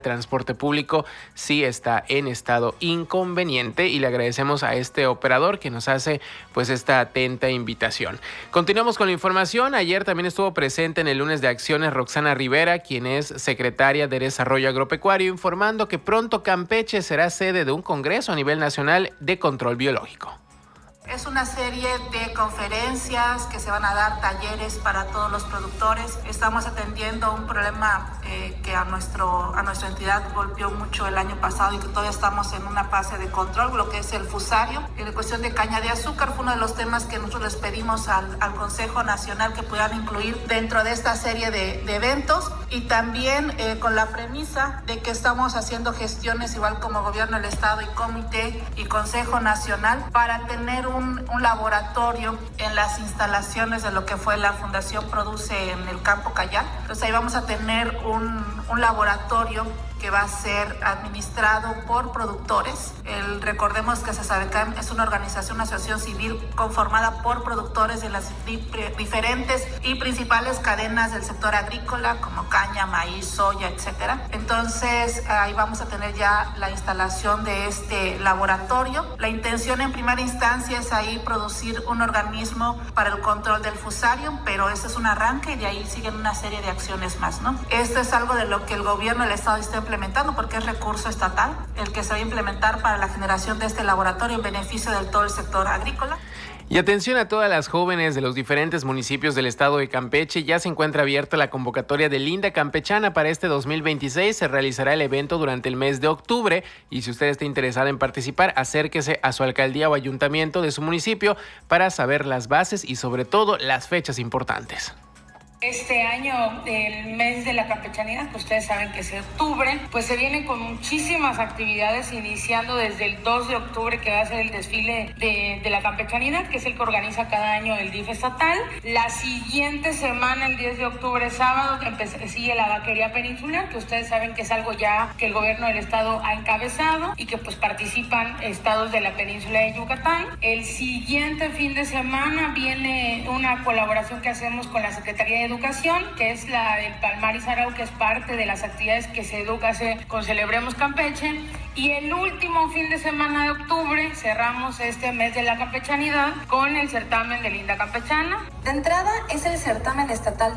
transporte público sí está en estado inconveniente y le agradecemos a este operador que nos hace pues esta atenta invitación. Continuamos con la información. Ayer también estuvo presente en el lunes de acciones Roxana Rivera, quien es secretaria de Desarrollo Agropecuario, informando que pronto Campeche será sede de un congreso a nivel nacional de control biológico. Es una serie de conferencias que se van a dar, talleres para todos los productores. Estamos atendiendo un problema que a nuestra entidad golpeó mucho el año pasado y que todavía estamos en una fase de control, lo que es el fusario. La cuestión de caña de azúcar fue uno de los temas que nosotros les pedimos al Consejo Nacional que puedan incluir dentro de esta serie de eventos, y también con la premisa de que estamos haciendo gestiones igual como Gobierno del Estado y Comité y Consejo Nacional para tener un laboratorio en las instalaciones de lo que fue la Fundación Produce en el Campo Cayal. Entonces ahí vamos a tener un laboratorio que va a ser administrado por productores. Recordemos que SESABECAM es una organización, una asociación civil conformada por productores de las diferentes y principales cadenas del sector agrícola, como caña, maíz, soya, etcétera. Entonces, ahí vamos a tener ya la instalación de este laboratorio. La intención en primera instancia es ahí producir un organismo para el control del fusarium, pero ese es un arranque y de ahí siguen una serie de acciones más, ¿no? Esto es algo de lo que el gobierno del Estado está implementando porque es recurso estatal el que se va a implementar para la generación de este laboratorio en beneficio de todo el sector agrícola. Y atención a todas las jóvenes de los diferentes municipios del estado de Campeche, ya se encuentra abierta la convocatoria de Linda Campechana para este 2026. Se realizará el evento durante el mes de octubre y si usted está interesada en participar, acérquese a su alcaldía o ayuntamiento de su municipio para saber las bases y sobre todo las fechas importantes. Este año, el mes de la campechanidad, que ustedes saben que es octubre, pues se viene con muchísimas actividades, iniciando desde el 2 de octubre, que va a ser el desfile de la campechanidad, que es el que organiza cada año el DIF estatal. La siguiente semana, el 10 de octubre, sábado, sigue la vaquería peninsular, que ustedes saben que es algo ya que el gobierno del estado ha encabezado y que pues participan estados de la península de Yucatán. El siguiente fin de semana viene una colaboración que hacemos con la Secretaría de Educación, que es la del Palmar y Sarau, que es parte de las actividades que SEDUC hace con Celebremos Campeche. Y el último fin de semana de octubre cerramos este mes de la campechanidad con el certamen de Linda Campechana. De entrada es el certamen estatal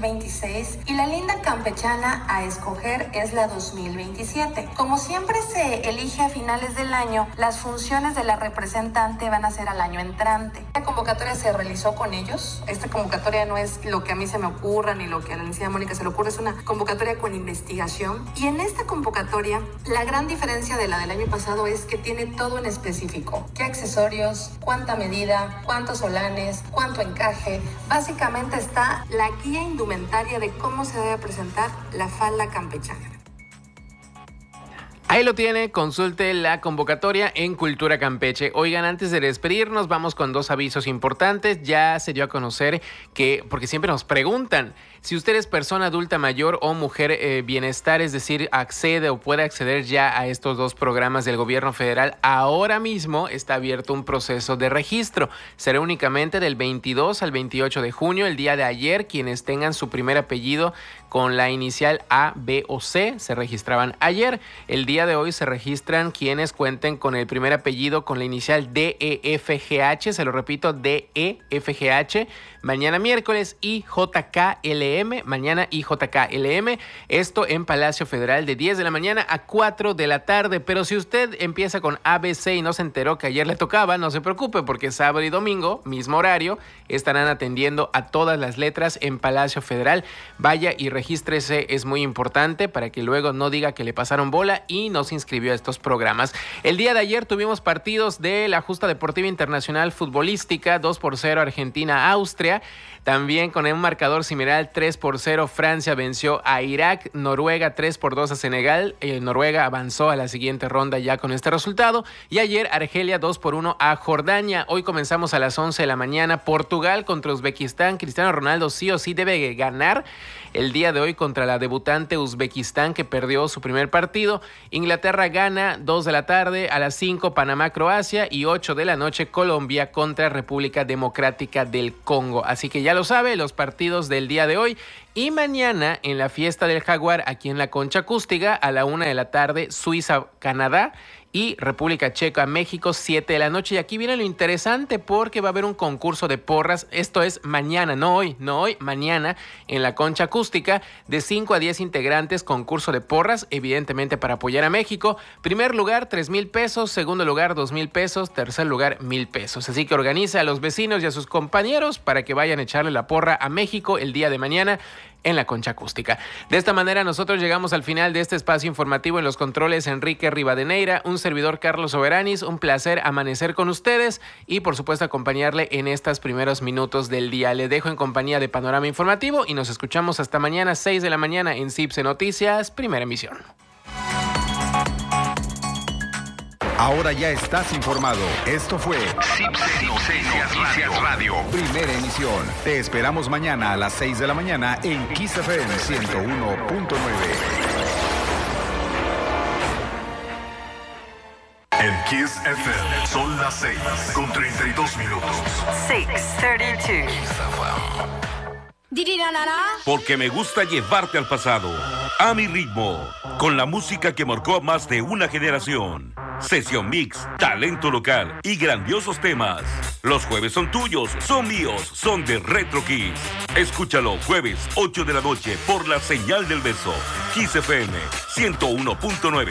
2026 y la Linda Campechana a escoger es la 2027. Como siempre se elige a finales del año, las funciones de la representante van a ser al año entrante. La convocatoria se realizó con ellos. Esta convocatoria no es lo que a mí se me ocurra ni lo que a la licenciada Mónica se le ocurre, es una convocatoria con investigación. Y en esta convocatoria, la gran diferencia de la del año pasado es que tiene todo en específico. ¿Qué accesorios? ¿Cuánta medida? ¿Cuántos solanes? ¿Cuánto encaje? Básicamente está la guía indumentaria de cómo se debe presentar la falda campechana. Ahí lo tiene, consulte la convocatoria en Cultura Campeche. Oigan, antes de despedirnos, vamos con dos avisos importantes. Ya se dio a conocer que, porque siempre nos preguntan, si usted es persona adulta mayor o mujer bienestar, es decir, accede o puede acceder ya a estos dos programas del gobierno federal, ahora mismo está abierto un proceso de registro. Será únicamente del 22 al 28 de junio, el día de ayer. Quienes tengan su primer apellido con la inicial A, B o C se registraban ayer. El día de hoy se registran quienes cuenten con el primer apellido con la inicial D, E, F, G, H. Se lo repito, D, E, F, G, H. Mañana miércoles IJKLM, mañana IJKLM, esto en Palacio Federal de 10 de la mañana a 4 de la tarde. Pero si usted empieza con ABC y no se enteró que ayer le tocaba, no se preocupe, porque sábado y domingo, mismo horario, estarán atendiendo a todas las letras en Palacio Federal. Vaya y regístrese, es muy importante para que luego no diga que le pasaron bola y no se inscribió a estos programas. El día de ayer tuvimos partidos de la Justa Deportiva Internacional Futbolística, 2-0 Argentina-Austria. También con un marcador similar, 3-0, Francia venció a Irak, Noruega 3-2 a Senegal. Noruega avanzó a la siguiente ronda ya con este resultado. Y ayer Argelia 2-1 a Jordania. Hoy comenzamos a las 11 de la mañana. Portugal contra Uzbekistán. Cristiano Ronaldo sí o sí debe ganar el día de hoy contra la debutante Uzbekistán, que perdió su primer partido. Inglaterra gana 2 de la tarde, a las 5 Panamá-Croacia y 8 de la noche Colombia contra República Democrática del Congo. Así que ya lo sabe, los partidos del día de hoy Y mañana en la fiesta del Jaguar aquí en la Concha Acústica a la 1 de la tarde, Suiza, Canadá. Y República Checa, México, 7 de la noche. Y aquí viene lo interesante porque va a haber un concurso de porras. Esto es mañana, no hoy, mañana en la Concha Acústica. De 5 a 10 integrantes, concurso de porras, evidentemente para apoyar a México. Primer lugar, 3,000 pesos. Segundo lugar, 2,000 pesos. Tercer lugar, 1,000 pesos. Así que organiza a los vecinos y a sus compañeros para que vayan a echarle la porra a México el día de mañana en la Concha Acústica. De esta manera nosotros llegamos al final de este espacio informativo. En los controles, Enrique Rivadeneira, un servidor Carlos Soberanis. Un placer amanecer con ustedes y por supuesto acompañarle en estos primeros minutos del día. Le dejo en compañía de Panorama Informativo y nos escuchamos hasta mañana 6 de la mañana en CIPSE Noticias, primera emisión. Ahora ya estás informado. Esto fue CIPSE Noticias Radio, primera emisión. Te esperamos mañana a las 6 de la mañana en Kiss FM 101.9. En Kiss FM son las 6:32. 6:32. Porque me gusta llevarte al pasado, a mi ritmo, con la música que marcó a más de una generación. Sesión mix, talento local y grandiosos temas. Los jueves son tuyos, son míos, son de Retro Kiss. Escúchalo jueves 8 de la noche por la señal del beso. Kiss FM 101.9.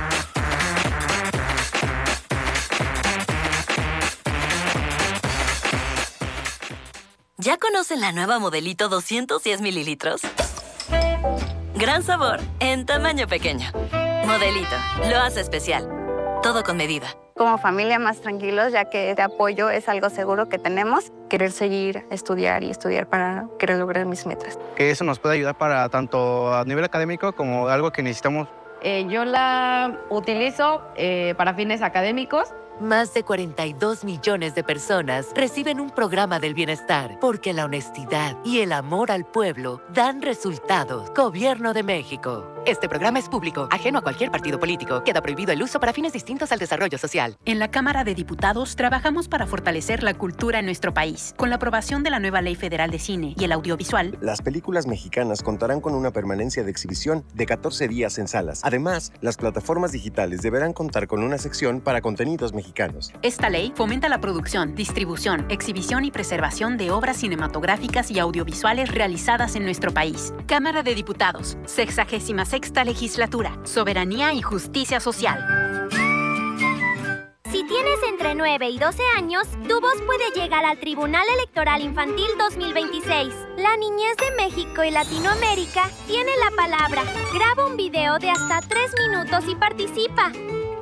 ¿Ya conocen la nueva Modelito 210 mililitros? Gran sabor, en tamaño pequeño. Modelito, lo hace especial. Todo con medida. Como familia más tranquilos, ya que este apoyo es algo seguro que tenemos. Querer seguir, estudiar para querer lograr mis metas. Que eso nos puede ayudar para tanto a nivel académico como algo que necesitamos. Yo la utilizo para fines académicos. Más de 42 millones de personas reciben un programa del bienestar porque la honestidad y el amor al pueblo dan resultados. Gobierno de México. Este programa es público, ajeno a cualquier partido político. Queda prohibido el uso para fines distintos al desarrollo social. En la Cámara de Diputados trabajamos para fortalecer la cultura en nuestro país. Con la aprobación de la nueva Ley Federal de Cine y el Audiovisual, las películas mexicanas contarán con una permanencia de exhibición de 14 días en salas. Además, las plataformas digitales deberán contar con una sección para contenidos mexicanos. Esta ley fomenta la producción, distribución, exhibición y preservación de obras cinematográficas y audiovisuales realizadas en nuestro país. Cámara de Diputados, 66ª Legislatura, Soberanía y Justicia Social. Si tienes entre 9 y 12 años, tu voz puede llegar al Tribunal Electoral Infantil 2026. La niñez de México y Latinoamérica tiene la palabra. Graba un video de hasta 3 minutos y participa.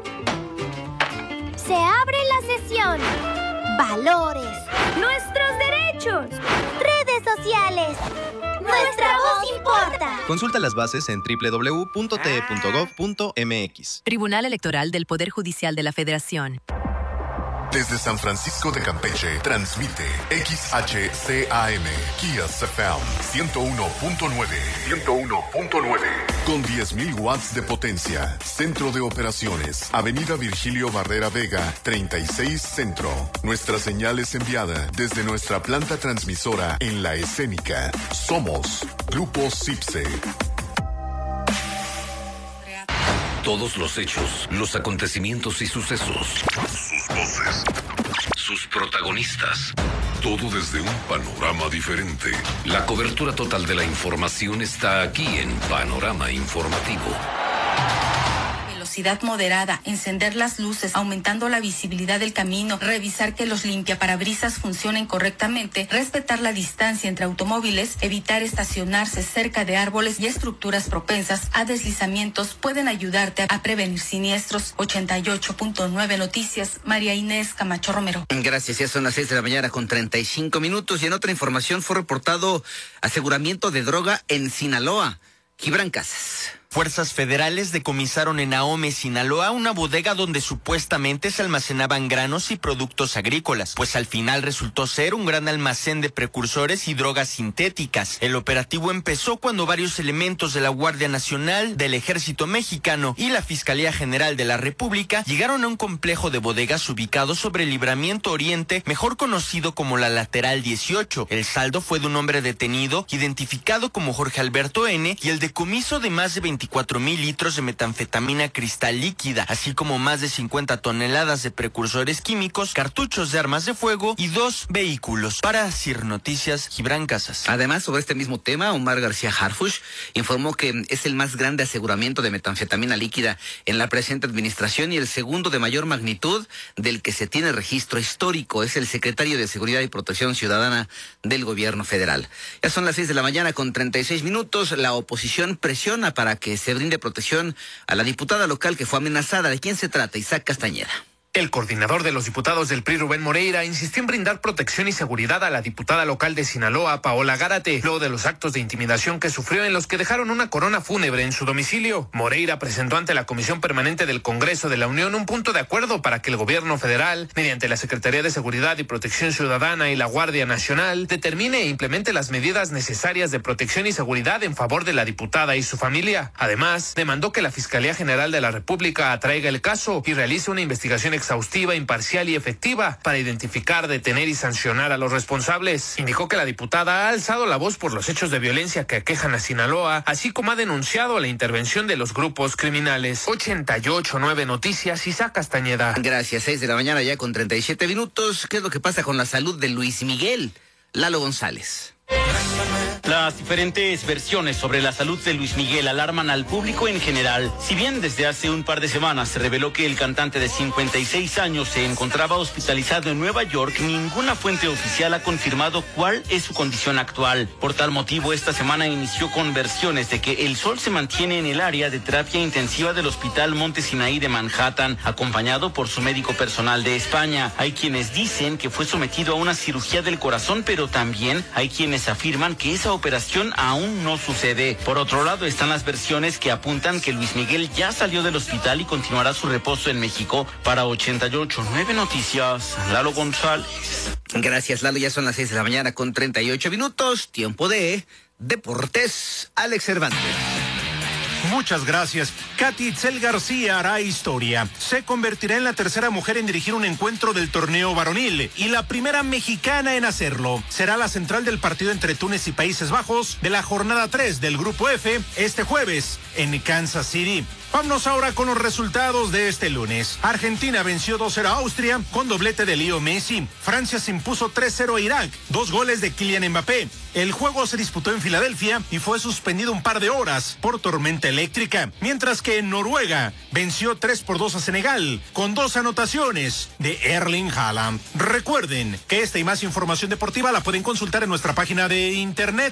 Se abre la sesión. Valores. Nuestros derechos. Redes sociales. Nuestra voz importa. Consulta las bases en www.te.gov.mx. Tribunal Electoral del Poder Judicial de la Federación. Desde San Francisco de Campeche, transmite XHCAM, Kiss FM 101.9. Con 10,000 watts de potencia. Centro de operaciones. Avenida Virgilio Barrera Vega, 36 Centro. Nuestra señal es enviada desde nuestra planta transmisora en La Escénica. Somos Grupo CIPSE. Todos los hechos, los acontecimientos y sucesos. Sus voces. Sus protagonistas. Todo desde un panorama diferente. La cobertura total de la información está aquí en Panorama Informativo. Velocidad moderada, encender las luces, aumentando la visibilidad del camino, revisar que los limpiaparabrisas funcionen correctamente, respetar la distancia entre automóviles, evitar estacionarse cerca de árboles y estructuras propensas a deslizamientos pueden ayudarte a prevenir siniestros. 88.9 Noticias, María Inés Camacho Romero. Gracias, ya son las 6 de la mañana con 35 minutos y en otra información fue reportado aseguramiento de droga en Sinaloa. Gibran Casas. Fuerzas federales decomisaron en Ahome, Sinaloa, una bodega donde supuestamente se almacenaban granos y productos agrícolas, pues al final resultó ser un gran almacén de precursores y drogas sintéticas. El operativo empezó cuando varios elementos de la Guardia Nacional, del Ejército Mexicano y la Fiscalía General de la República llegaron a un complejo de bodegas ubicado sobre el Libramiento Oriente, mejor conocido como la Lateral 18. El saldo fue de un hombre detenido, identificado como Jorge Alberto N., y el decomiso de más de 24,000 litros de metanfetamina cristal líquida, así como más de 50 toneladas de precursores químicos, cartuchos de armas de fuego y 2 vehículos. Para CIR Noticias, Gibran Casas. Además, sobre este mismo tema, Omar García Harfuch informó que es el más grande aseguramiento de metanfetamina líquida en la presente administración y el segundo de mayor magnitud del que se tiene registro histórico. Es el secretario de Seguridad y Protección Ciudadana del Gobierno federal. Ya son las 6 de la mañana con 36 minutos. La oposición presiona para que se brinde protección a la diputada local que fue amenazada. ¿De quién se trata? Isaac Castañeda. El coordinador de los diputados del PRI, Rubén Moreira, insistió en brindar protección y seguridad a la diputada local de Sinaloa, Paola Gárate, luego de los actos de intimidación que sufrió en los que dejaron una corona fúnebre en su domicilio. Moreira presentó ante la Comisión Permanente del Congreso de la Unión un punto de acuerdo para que el gobierno federal, mediante la Secretaría de Seguridad y Protección Ciudadana y la Guardia Nacional, determine e implemente las medidas necesarias de protección y seguridad en favor de la diputada y su familia. Además, demandó que la Fiscalía General de la República atraiga el caso y realice una investigación exhaustiva, imparcial y efectiva para identificar, detener y sancionar a los responsables. Indicó que la diputada ha alzado la voz por los hechos de violencia que aquejan a Sinaloa, así como ha denunciado la intervención de los grupos criminales. 88.9 Noticias, Isaac Castañeda. Gracias, 6 de la mañana ya con 37 minutos. ¿Qué es lo que pasa con la salud de Luis Miguel? Lalo González. Las diferentes versiones sobre la salud de Luis Miguel alarman al público en general. Si bien desde hace un par de semanas se reveló que el cantante de 56 años se encontraba hospitalizado en Nueva York, ninguna fuente oficial ha confirmado cuál es su condición actual. Por tal motivo, esta semana inició con versiones de que el Sol se mantiene en el área de terapia intensiva del Hospital Monte Sinaí de Manhattan, acompañado por su médico personal de España. Hay quienes dicen que fue sometido a una cirugía del corazón, pero también hay quienes afirman que esa operación aún no sucede. Por otro lado, están las versiones que apuntan que Luis Miguel ya salió del hospital y continuará su reposo en México. Para 88.9 Noticias, Lalo González. Gracias, Lalo. Ya son las 6 de la mañana con 38 minutos. Tiempo de Deportes. Alex Cervantes. Muchas gracias. Katy Itzel García hará historia. Se convertirá en la tercera mujer en dirigir un encuentro del torneo varonil y la primera mexicana en hacerlo. Será la central del partido entre Túnez y Países Bajos de la jornada 3 del Grupo F este jueves en Kansas City. Vámonos ahora con los resultados de este lunes. Argentina venció 2-0 a Austria con doblete de Leo Messi. Francia se impuso 3-0 a Irak, 2 goles de Kylian Mbappé. El juego se disputó en Filadelfia y fue suspendido un par de horas por tormenta eléctrica. Mientras que en Noruega venció 3-2 a Senegal con 2 anotaciones de Erling Haaland. Recuerden que esta y más información deportiva la pueden consultar en nuestra página de internet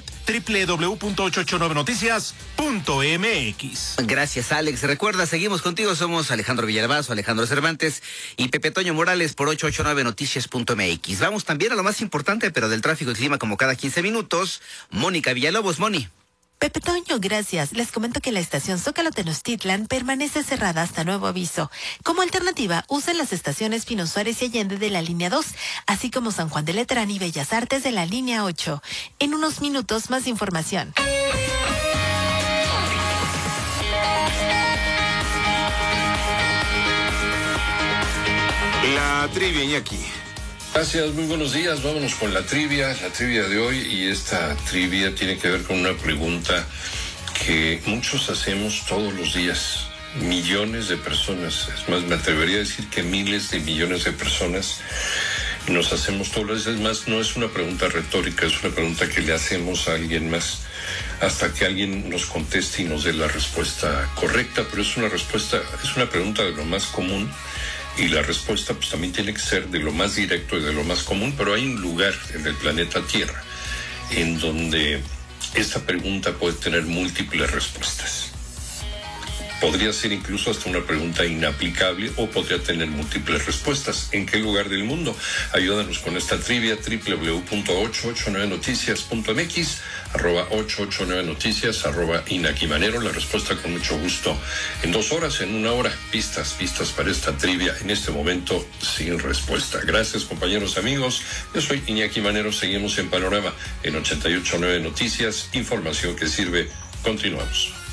www.889noticias.mx. Gracias, Alex. Recuerda, seguimos contigo, somos Alejandro Villalbazo, Alejandro Cervantes y Pepe Toño Morales por 889noticias.mx. Vamos también a lo más importante, pero del tráfico y clima como cada 15 minutos. Mónica Villalobos, Moni. Pepe Toño, gracias. Les comento que la estación Zócalo Tenochtitlan permanece cerrada hasta nuevo aviso. Como alternativa, usen las estaciones Pino Suárez y Allende de la línea 2, así como San Juan de Letrán y Bellas Artes de la línea 8. En unos minutos, más información. La trivia, Iñaki. Gracias, muy buenos días. Vámonos con la trivia de hoy. Y esta trivia tiene que ver con una pregunta que muchos hacemos todos los días. Millones de personas, es más, me atrevería a decir que miles de millones de personas nos hacemos todos los días. Es más, no es una pregunta retórica, es una pregunta que le hacemos a alguien más hasta que alguien nos conteste y nos dé la respuesta correcta. Pero es una pregunta de lo más común. Y la respuesta pues también tiene que ser de lo más directo y de lo más común, pero hay un lugar en el planeta Tierra en donde esta pregunta puede tener múltiples respuestas. Podría ser incluso hasta una pregunta inaplicable o podría tener múltiples respuestas. ¿En qué lugar del mundo? Ayúdanos con esta trivia. www.889noticias.mx, @889noticias, @Iñaki Manero. La respuesta con mucho gusto en 2 horas, en 1 hora. Pistas para esta trivia en este momento sin respuesta. Gracias, compañeros, amigos. Yo soy Iñaki Manero. Seguimos en Panorama en 88.9 Noticias. Información que sirve. Continuamos.